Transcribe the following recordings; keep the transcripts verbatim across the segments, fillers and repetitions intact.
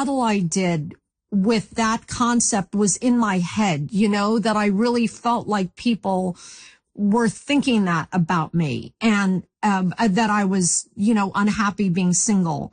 battle I did with that concept was in my head, you know, that I really felt like people were thinking that about me, and um, that I was, you know, unhappy being single.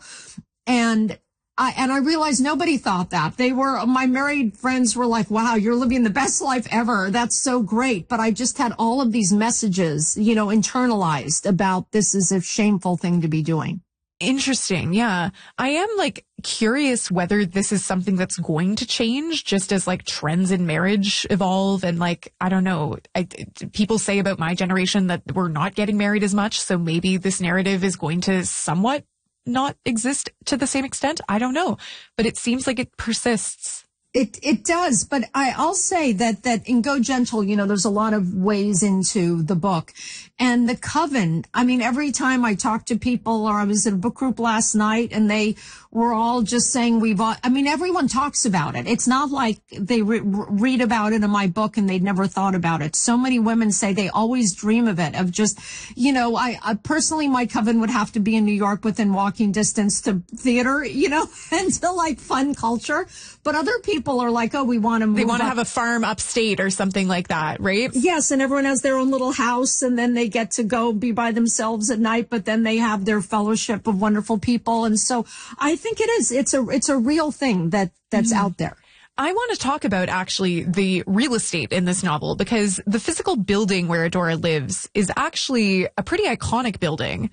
And I, and I realized nobody thought that. They were, my married friends were like, wow, you're living the best life ever. That's so great. But I just had all of these messages, you know, internalized about this is a shameful thing to be doing. Interesting. Yeah. I am like curious whether this is something that's going to change just as like trends in marriage evolve. And like, I don't know, I, people say about my generation that we're not getting married as much. So maybe this narrative is going to somewhat not exist to the same extent. I don't know, but it seems like it persists. It it does, but I, I'll say that that in Go Gentle, you know, there's a lot of ways into the book. And the coven, I mean, every time I talk to people, or I was at a book group last night and they were all just saying we've all, I mean, everyone talks about it. It's not like they re- read about it in my book and they'd never thought about it. So many women say they always dream of it, of just, you know, I, I personally, my coven would have to be in New York within walking distance to theater, you know, and to like fun culture. But other people are like, oh, we want to move They want to up. have a farm upstate or something like that, right? Yes, and everyone has their own little house, and then they get to go be by themselves at night, but then they have their fellowship of wonderful people. And so I think it is, it's a, it's a real thing that, that's mm-hmm. out there. I want to talk about actually the real estate in this novel, because the physical building where Adora lives is actually a pretty iconic building.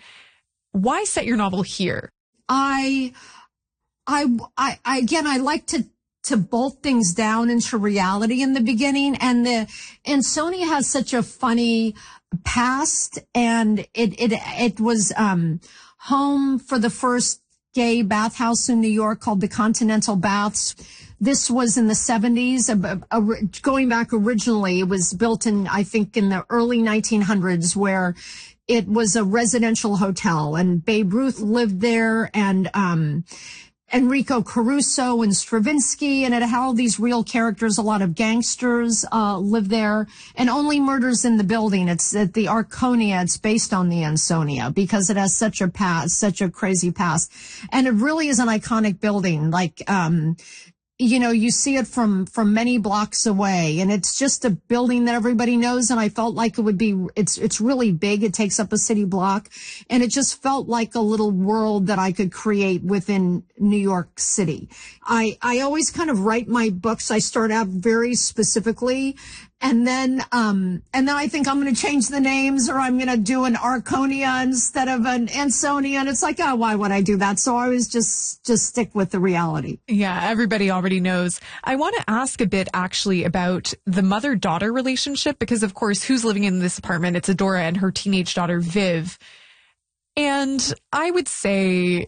Why set your novel here? I, I, I, I again, I like to, to bolt things down into reality in the beginning. And the, Ansonia has such a funny past, and it, it, it was, um, home for the first gay bathhouse in New York called the Continental Baths. This was in the seventies, uh, uh, going back originally. It was built in, I think, in the early nineteen hundreds, where it was a residential hotel, and Babe Ruth lived there, and, um, Enrico Caruso and Stravinsky, and it had all these real characters. A lot of gangsters uh live there, and Only Murders in the Building. It's at the Arconia. It's based on the Ansonia because it has such a past, such a crazy past, and it really is an iconic building. Like, um, you know, you see it from, from many blocks away, and it's just a building that everybody knows. And I felt like it would be, it's, it's really big. It takes up a city block, and it just felt like a little world that I could create within New York City. I, I always kind of write my books. I start out very specifically. And then, um, and then I think I'm going to change the names, or I'm going to do an Arconia instead of an Ansonia. And it's like, oh, why would I do that? So I always just, just stick with the reality. Yeah, everybody already knows. I want to ask a bit actually about the mother-daughter relationship, because of course, who's living in this apartment? It's Adora and her teenage daughter, Viv. And I would say,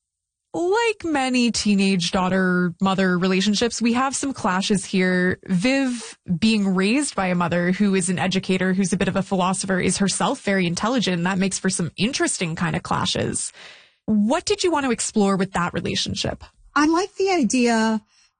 like many teenage daughter-mother relationships, we have some clashes here. Viv, being raised by a mother who is an educator, who's a bit of a philosopher, is herself very intelligent, and that makes for some interesting kind of clashes. What did you want to explore with that relationship? I like the idea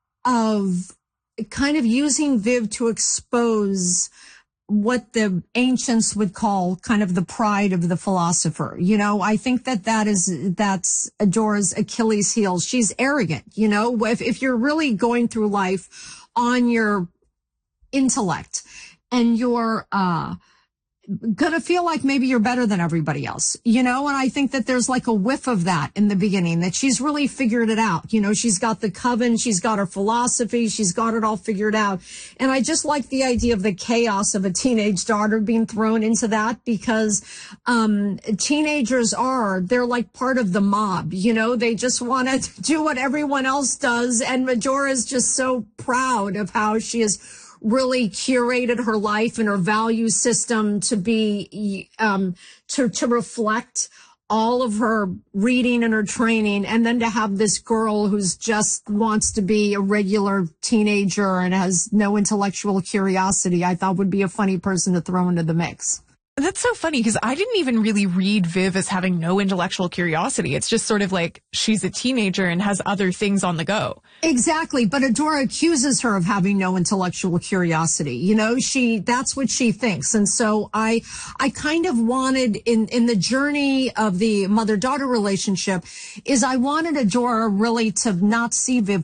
of kind of using Viv to expose what the ancients would call kind of the pride of the philosopher. You know, I think that that is, that's Adora's Achilles heel. She's arrogant. You know, if, if you're really going through life on your intellect and you're, uh, gonna feel like maybe you're better than everybody else, you know? And I think that there's like a whiff of that in the beginning, that she's really figured it out. You know, she's got the coven, she's got her philosophy, she's got it all figured out. And I just like the idea of the chaos of a teenage daughter being thrown into that, because, um, teenagers are, they're like part of the mob, you know? They just want to do what everyone else does. And Adora is just so proud of how she is really curated her life and her value system to be, um, to, to reflect all of her reading and her training. And then to have this girl who's just wants to be a regular teenager and has no intellectual curiosity, I thought would be a funny person to throw into the mix. That's so funny, because I didn't even really read Viv as having no intellectual curiosity. It's just sort of like she's a teenager and has other things on the go. Exactly. But Adora accuses her of having no intellectual curiosity. You know, she, that's what she thinks. And so I, I kind of wanted in, in the journey of the mother-daughter relationship is I wanted Adora really to not see Viv